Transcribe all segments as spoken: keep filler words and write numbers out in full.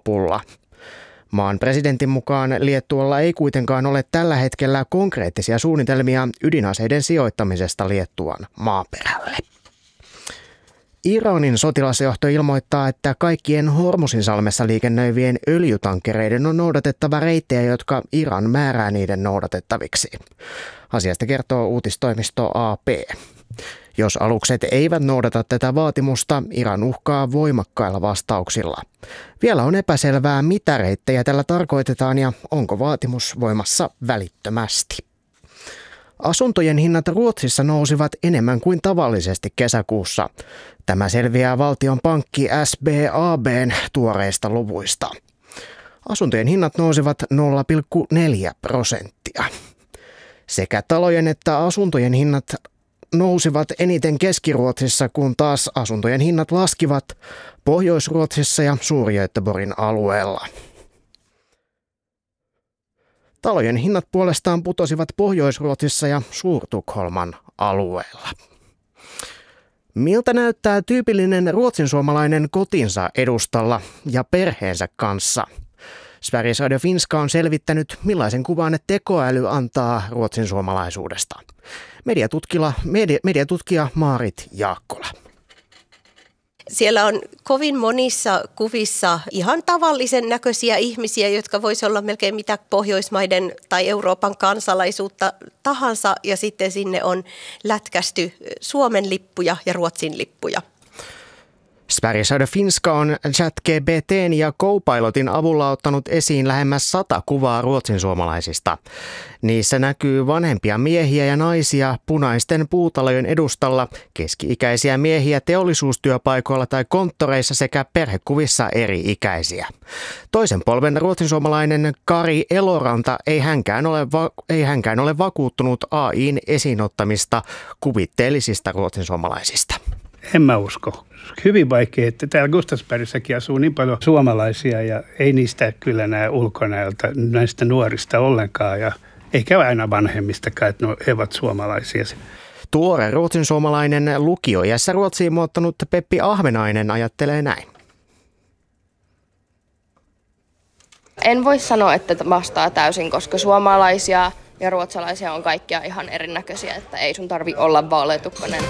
lopulla. Maan presidentin mukaan Liettualla ei kuitenkaan ole tällä hetkellä konkreettisia suunnitelmia ydinaseiden sijoittamisesta Liettuan maaperälle. Iranin sotilasjohto ilmoittaa, että kaikkien Hormuzinsalmessa liikennöivien öljytankkereiden on noudatettava reittejä, jotka Iran määrää niiden noudatettaviksi. Asiasta kertoo uutistoimisto A P. Jos alukset eivät noudata tätä vaatimusta, Iran uhkaa voimakkailla vastauksilla. Vielä on epäselvää, mitä reittejä tällä tarkoitetaan ja onko vaatimus voimassa välittömästi. Asuntojen hinnat Ruotsissa nousivat enemmän kuin tavallisesti kesäkuussa. Tämä selviää valtion pankki S B A B:n tuoreista luvuista. Asuntojen hinnat nousivat nolla pilkku neljä prosenttia. Sekä talojen että asuntojen hinnat nousivat eniten Keski-Ruotsissa, kun taas asuntojen hinnat laskivat Pohjois-Ruotsissa ja Suur-Göteborgin alueella. Talojen hinnat puolestaan putosivat Pohjois-Ruotsissa ja Suur-Tukholman alueella. Miltä näyttää tyypillinen ruotsinsuomalainen kotinsa edustalla ja perheensä kanssa? Sveriges Radio Finska on selvittänyt, millaisen kuvan tekoäly antaa ruotsinsuomalaisuudesta. Mediatutkija, media, mediatutkija Maarit Jaakkola. Siellä on kovin monissa kuvissa ihan tavallisen näköisiä ihmisiä, jotka voisi olla melkein mitä Pohjoismaiden tai Euroopan kansalaisuutta tahansa. Ja sitten sinne on lätkästy Suomen lippuja ja Ruotsin lippuja. Sveriges Radio Finska on ChatGPT:n ja Copilotin avulla ottanut esiin lähemmäs sata kuvaa ruotsinsuomalaisista. Niissä näkyy vanhempia miehiä ja naisia punaisten puutalojen edustalla, keski-ikäisiä miehiä teollisuustyöpaikoilla tai konttoreissa sekä perhekuvissa eri-ikäisiä. Toisen polven ruotsinsuomalainen Kari Eloranta ei hänkään ole, va- ei hänkään ole vakuuttunut A I:n esiinottamista kuvitteellisista ruotsinsuomalaisista. En mä usko. Hyvin vaikea, että täällä Gustavsbergissäkin asuu niin paljon suomalaisia ja ei niistä kyllä näe ulkonäöltä näistä nuorista ollenkaan ja eikä aina vanhemmistakaan, että he ovat suomalaisia. Tuore ruotsinsuomalainen lukioiässä Ruotsiin muuttanut Peppi Ahvenainen ajattelee näin. En voi sanoa, että vastaa täysin, koska suomalaisia ja ruotsalaisia on kaikkia ihan erinäköisiä, että ei sun tarvi olla vaaleatukkainen.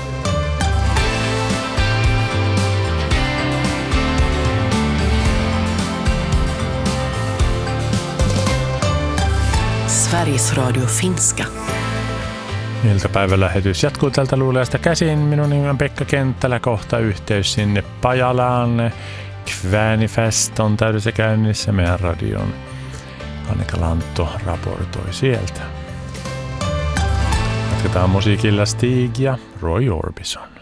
Sveriges Radio Finska. Iltapäivän lähetys jatkuu tältä Luuleasta käsin. Minun nimi on Pekka Kenttälä. Kohta yhteys sinne Pajalaan. Kvänifest on täydessä käynnissä. Meidän radion Annika Lantto raportoi sieltä. Jatketaan musiikilla Stig ja Roy Orbison.